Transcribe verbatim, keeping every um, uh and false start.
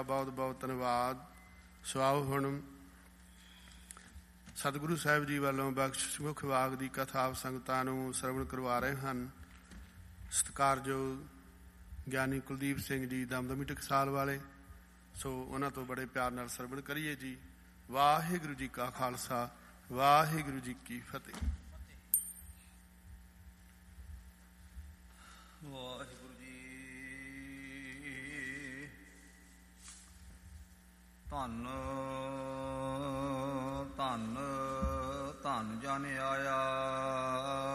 ਬਹੁਤ ਬਹੁਤ ਧੰਨਵਾਦ। ਸੁਆਓ ਹੁਣ ਸਤਿਗੁਰੂ ਸਾਹਿਬ ਜੀ ਵੱਲੋਂ ਬਖਸ਼ ਮੁਖ ਵਾਗ ਦੀ ਕਥਾ ਆਪ ਸੰਗਤਾਂ ਨੂੰ ਸਰਵਣ ਕਰਵਾ ਰਹੇ ਹਨ। ਸਤਿਕਾਰਯੋਗ ਗਿਆਨੀ ਕੁਲਦੀਪ ਸਿੰਘ ਜੀ ਦਮਦਮੀ ਟਕਸਾਲ ਵਾਲੇ, ਸੋ ਉਹਨਾਂ ਤੋਂ ਬੜੇ ਪਿਆਰ ਨਾਲ ਸਰਵਣ ਕਰੀਏ ਜੀ। ਵਾਹਿਗੁਰੂ ਜੀ ਕਾ ਖਾਲਸਾ, ਵਾਹਿਗੁਰੂ ਜੀ ਕੀ ਫਤਿਹ। ਵਾਹਿਗੁਰੂ ਜੀ। ਧੰਨ ਧੰਨ ਧੰਨ ਜਨ ਆਇਆ